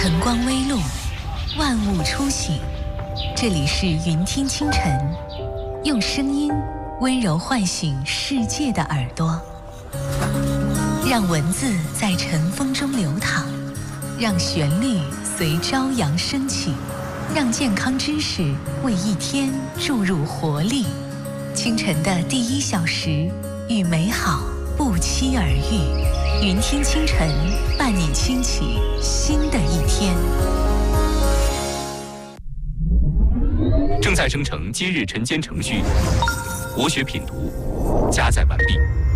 晨光微露，万物初醒。这里是云听清晨，用声音温柔唤醒世界的耳朵，让文字在晨风中流淌，让旋律随朝阳升起，让健康知识为一天注入活力。清晨的第1小时，与美好不期而遇。云听清晨，伴你轻启新的一天。 正在生成今日晨间程序，国学品读加载完毕。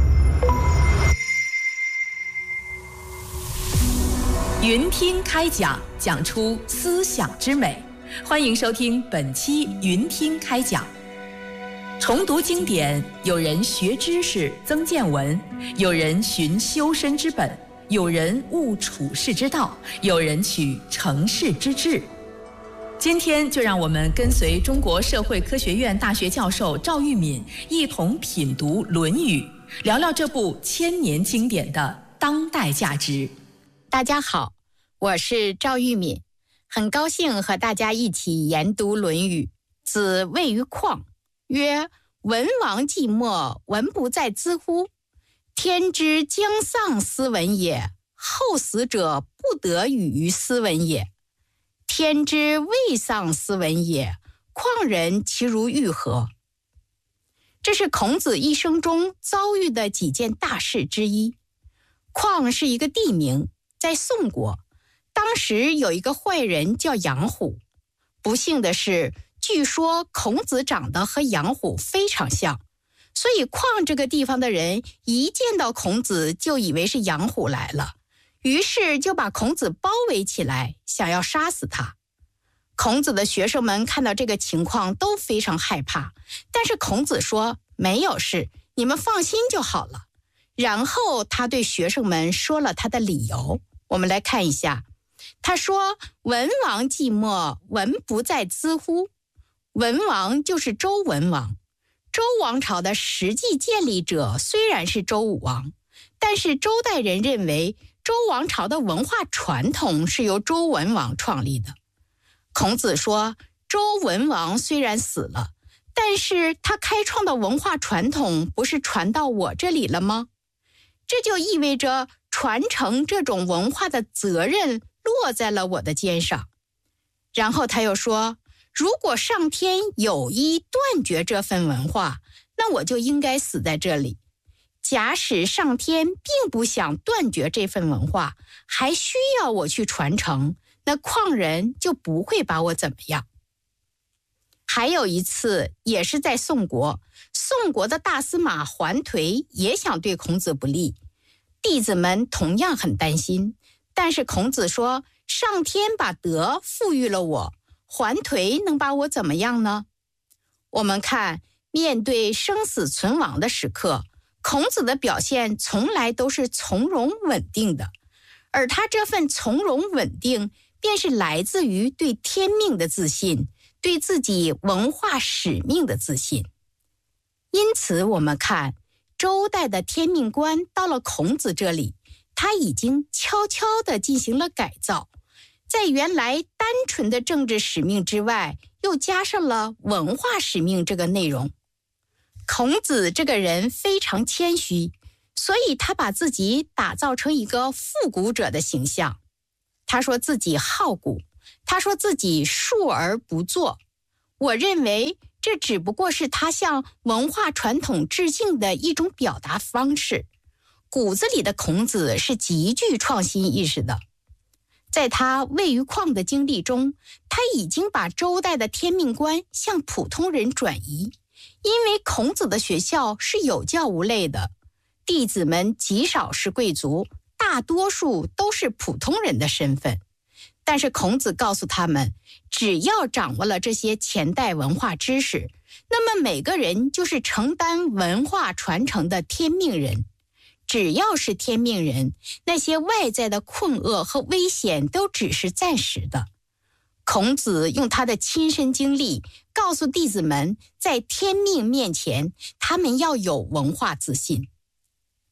云听开讲，讲出思想之美。欢迎收听本期云听开讲。重读经典，有人学知识增见闻，有人寻修身之本，有人悟处世之道，有人取成事之志。今天就让我们跟随中国社会科学院大学教授赵玉敏一同品读《论语》，聊聊这部千年经典的当代价值。 大家好，我是赵玉敏，很高兴和大家一起研读《论语》。子谓于旷，曰：文王寂寞，文不在兹乎？天之将丧斯文也，后死者不得与于斯文也。天之未丧斯文也，况人其如玉何？这是孔子一生中遭遇的几件大事之一。旷是一个地名，在宋国，当时有一个坏人叫杨虎。不幸的是，据说孔子长得和杨虎非常像，所以旷这个地方的人一见到孔子就以为是杨虎来了，于是就把孔子包围起来，想要杀死他。孔子的学生们看到这个情况都非常害怕，但是孔子说没有事，你们放心就好了。然后他对学生们说了他的理由，我们来看一下。他说：文王寂寞，文不在兹乎？文王就是周文王。周王朝的实际建立者虽然是周武王，但是周代人认为周王朝的文化传统是由周文王创立的。孔子说，周文王虽然死了，但是他开创的文化传统不是传到我这里了吗？这就意味着传承这种文化的责任落在了我的肩上。然后他又说，如果上天有意断绝这份文化，那我就应该死在这里。假使上天并不想断绝这份文化，还需要我去传承，那旷人就不会把我怎么样。还有一次也是在宋国，宋国的大司马桓颓也想对孔子不利，弟子们同样很担心，但是孔子说，上天把德赋予了我，桓颓能把我怎么样呢？我们看，面对生死存亡的时刻，孔子的表现从来都是从容稳定的，而他这份从容稳定便是来自于对天命的自信，对自己文化使命的自信。因此我们看，周代的天命观到了孔子这里，他已经悄悄地进行了改造，在原来单纯的政治使命之外，又加上了文化使命这个内容。孔子这个人非常谦虚，所以他把自己打造成一个复古者的形象。他说自己好古，他说自己述而不作。我认为这只不过是他向文化传统致敬的一种表达方式。骨子里的孔子是极具创新意识的。在他位于旷的经历中，他已经把周代的天命观向普通人转移。因为孔子的学校是有教无类的，弟子们极少是贵族，大多数都是普通人的身份。但是孔子告诉他们，只要掌握了这些前代文化知识，那么每个人就是承担文化传承的天命人。只要是天命人，那些外在的困厄和危险都只是暂时的。孔子用他的亲身经历告诉弟子们，在天命面前，他们要有文化自信。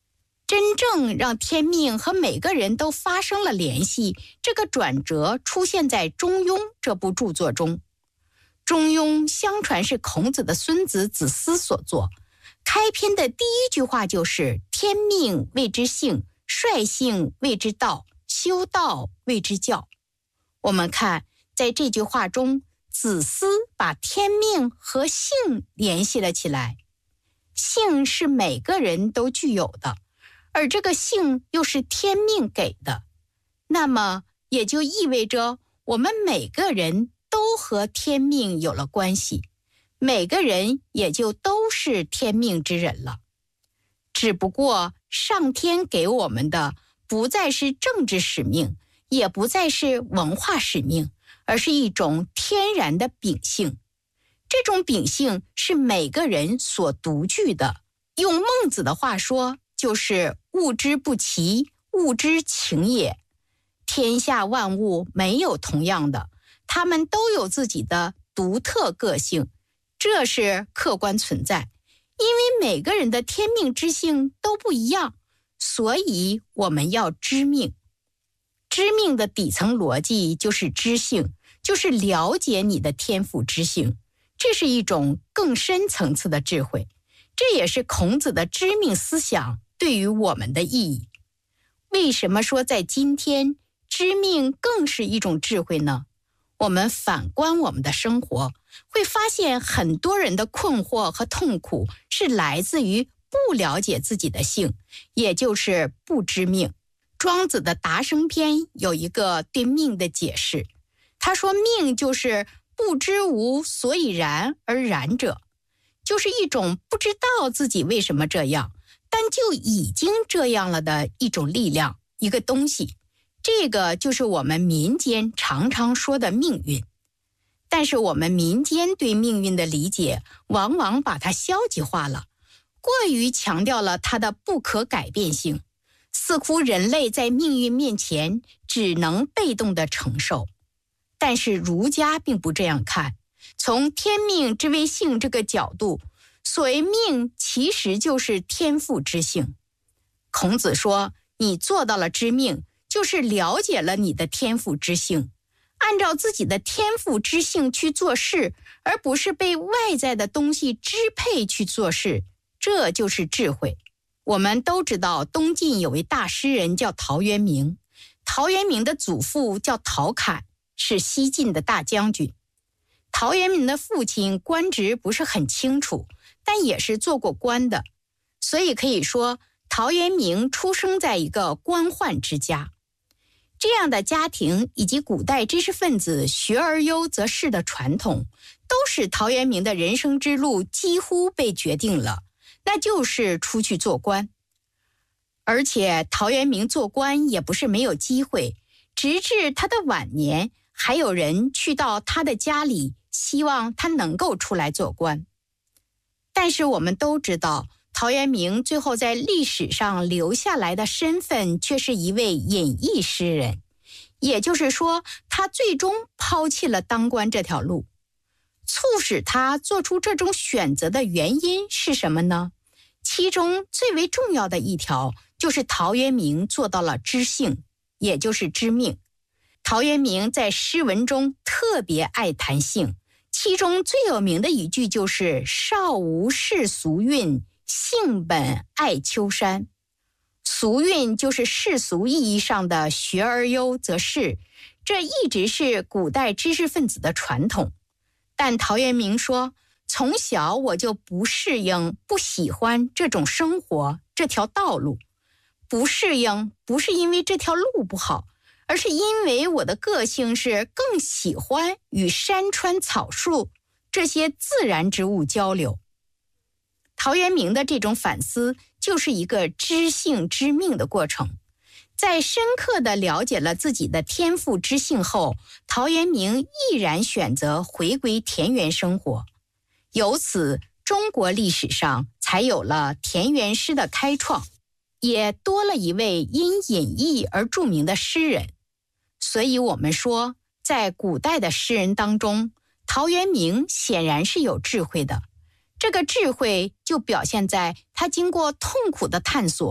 真正让天命和每个人都发生了联系，这个转折出现在《中庸》这部著作中。《中庸》相传是孔子的孙子子思所作，开篇的第一句话就是“天命谓之性，率性谓之道，修道谓之教”。我们看，在这句话中，子思把天命和性联系了起来。性是每个人都具有的，而这个性又是天命给的，那么也就意味着我们每个人都和天命有了关系，每个人也就都是天命之人了。只不过上天给我们的不再是政治使命，也不再是文化使命，而是一种天然的秉性。这种秉性是每个人所独具的，用孟子的话说，就是物之不齐，物之情也。天下万物没有同样的，它们都有自己的独特个性，这是客观存在。因为每个人的天命之性都不一样，所以我们要知命。知命的底层逻辑就是知性，就是了解你的天赋之性，这是一种更深层次的智慧，这也是孔子的知命思想对于我们的意义。为什么说在今天知命更是一种智慧呢？我们反观我们的生活，会发现很多人的困惑和痛苦是来自于不了解自己的性，也就是不知命。庄子的《达生篇》有一个对命的解释，他说命就是不知无所以然而然者，就是一种不知道自己为什么这样，但就已经这样了的一种力量，一个东西。这个就是我们民间常常说的命运。但是我们民间对命运的理解往往把它消极化了，过于强调了它的不可改变性，似乎人类在命运面前只能被动地承受。但是儒家并不这样看，从天命之谓性这个角度，所谓命其实就是天赋之性。孔子说，你做到了知命，就是了解了你的天赋之性，按照自己的天赋之性去做事，而不是被外在的东西支配去做事，这就是智慧。我们都知道东晋有位大诗人叫陶渊明，陶渊明的祖父叫陶侃，是西晋的大将军。陶渊明的父亲官职不是很清楚，但也是做过官的，所以可以说陶渊明出生在一个官宦之家。这样的家庭以及古代知识分子学而优则仕的传统，都使陶渊明的人生之路几乎被决定了，那就是出去做官。而且陶渊明做官也不是没有机会，直至他的晚年，还有人去到他的家里，希望他能够出来做官。但是我们都知道，陶渊明最后在历史上留下来的身份却是一位隐逸诗人，也就是说，他最终抛弃了当官这条路。促使他做出这种选择的原因是什么呢？其中最为重要的一条，就是陶渊明做到了知性，也就是知命。陶渊明在诗文中特别爱谈性，其中最有名的一句就是少无世俗韵，性本爱丘山。俗韵就是世俗意义上的学而优则仕，这一直是古代知识分子的传统。但陶渊明说，从小我就不适应、不喜欢这种生活，这条道路。不适应不是因为这条路不好，而是因为我的个性是更喜欢与山川草树这些自然之物交流。陶渊明的这种反思就是一个知性知命的过程。在深刻地了解了自己的天赋之性后，陶渊明毅然选择回归田园生活。由此，中国历史上才有了田园诗的开创，也多了一位因隐逸而著名的诗人。所以我们说，在古代的诗人当中，陶渊明显然是有智慧的。这个智慧就表现在他经过痛苦的探索，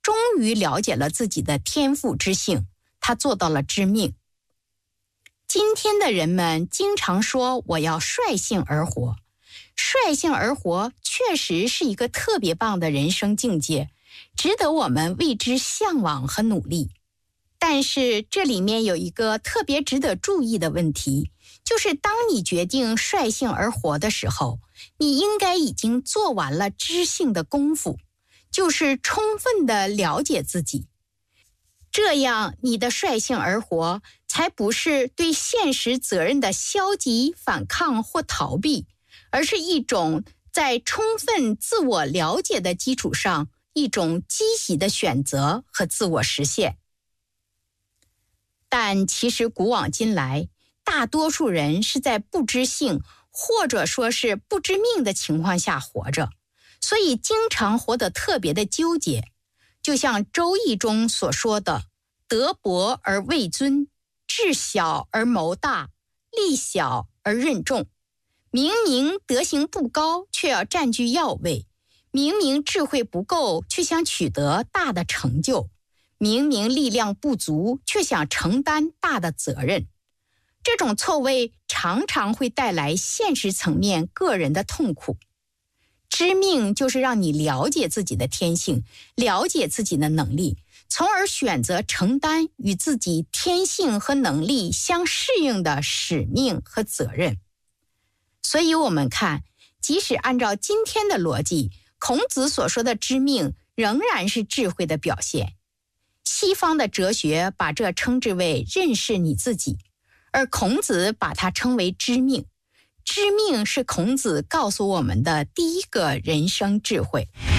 终于了解了自己的天赋之性，他做到了知命。今天的人们经常说我要率性而活，率性而活确实是一个特别棒的人生境界，值得我们为之向往和努力。但是这里面有一个特别值得注意的问题，就是当你决定率性而活的时候，你应该已经做完了知性的功夫，就是充分的了解自己。这样你的率性而活才不是对现实责任的消极反抗或逃避，而是一种在充分自我了解的基础上一种积极的选择和自我实现。但其实古往今来，大多数人是在不知性或者说是不知命的情况下活着，所以经常活得特别的纠结。就像《周易》中所说的，德薄而位尊，智小而谋大，力小而任重。明明德行不高，却要占据要位；明明智慧不够，却想取得大的成就；明明力量不足，却想承担大的责任。这种错位常常会带来现实层面个人的痛苦。知命就是让你了解自己的天性，了解自己的能力，从而选择承担与自己天性和能力相适应的使命和责任。所以我们看，即使按照今天的逻辑，孔子所说的知命仍然是智慧的表现。西方的哲学把这称之为认识你自己，而孔子把它称为知命。知命是孔子告诉我们的第一个人生智慧。